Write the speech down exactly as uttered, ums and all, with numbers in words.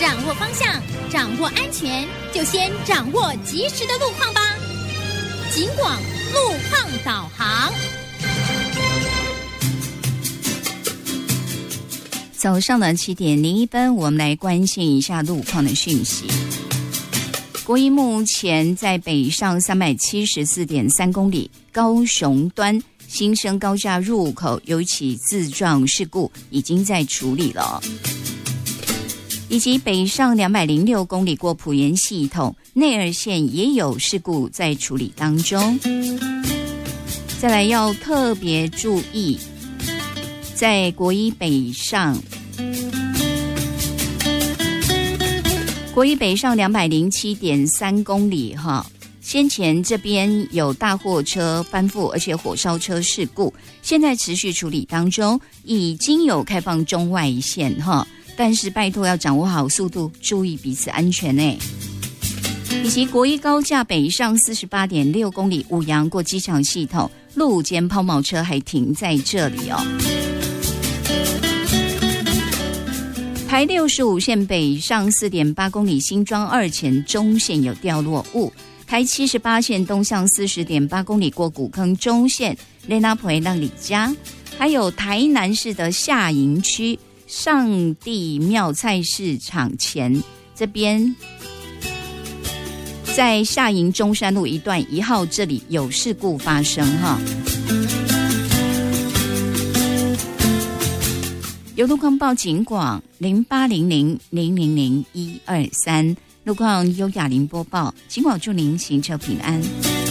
掌握方向，掌握安全，就先掌握及时的路况吧。警广路况导航。 早上的七点零一分，我们来关心一下路况的讯息。国一目前在北上三百七十四点三公里，高雄端新生高架入口有一起自撞事故，已经在处理了。以及北上两百零六公里过埔盐系统内二线也有事故在处理当中。再来要特别注意，在国一北上国一北上两百零七点三公里哈，先前这边有大货车翻覆，而且火烧车事故，现在持续处理当中，已经有开放中外线哈，但是拜托要掌握好速度，注意彼此安全呢。以及国一高架北上四十八点六公里，五杨过机场系统路肩抛锚车还停在这里哦。台六十五线北上四点八公里，新庄二前中线有掉落物。台七十八线东向四十点八公里过古坑中线雷纳培让里家，还有台南市的下营区上帝庙菜市场前这边，在下营中山路一段一号这里有事故发生哈。有路况报警广零八零零零零零一二三，路况优雅林播报，警广祝您行车平安。